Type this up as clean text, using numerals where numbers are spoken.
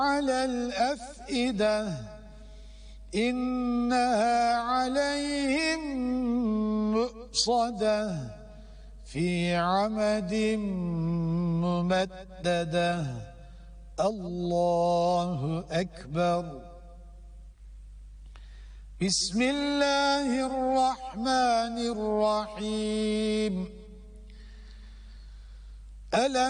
على الأفئدة إنها عليهم مؤصدة في عمد ممددة الله أكبر. بسم الله الرحمن الرحيم. ألم